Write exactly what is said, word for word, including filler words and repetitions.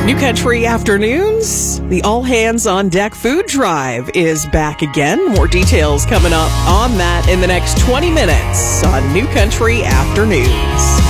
New Country Afternoons, the All Hands on Deck food drive is back again. More details coming up on that in the next twenty minutes on New Country Afternoons.